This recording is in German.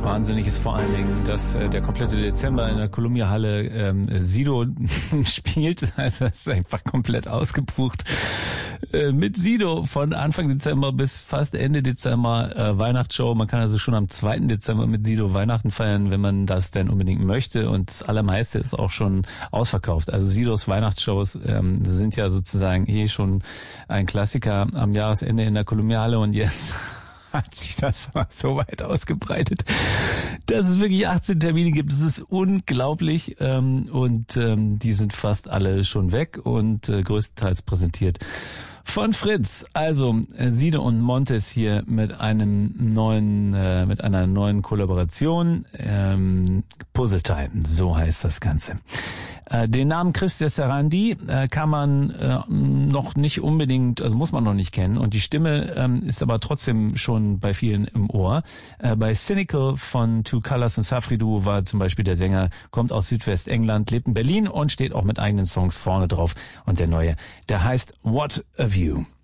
Wahnsinnig ist vor allen Dingen, dass der komplette Dezember in der Columbia Halle Sido spielt. Also es ist einfach komplett ausgebucht. Mit Sido von Anfang Dezember bis fast Ende Dezember Weihnachtsshow. Man kann also schon am 2. Dezember mit Sido Weihnachten feiern, wenn man das denn unbedingt möchte. Und das Allermeiste ist auch schon ausverkauft. Also Sidos Weihnachtsshows sind ja sozusagen schon ein Klassiker am Jahresende in der Columbia Halle. Und jetzt hat sich das mal so weit ausgebreitet, dass es wirklich 18 Termine gibt. Das ist unglaublich und die sind fast alle schon weg und größtenteils präsentiert von Fritz. Also Sido und Montes hier mit einer neuen Kollaboration. Puzzle Time, so heißt das Ganze. Den Namen Christian Sarandi kann man noch nicht unbedingt, also muss man noch nicht kennen. Und die Stimme ist aber trotzdem schon bei vielen im Ohr. Bei Cynical von Two Colors und Safri Duo war zum Beispiel der Sänger, kommt aus Südwestengland, lebt in Berlin und steht auch mit eigenen Songs vorne drauf. Und der neue, der heißt What a View.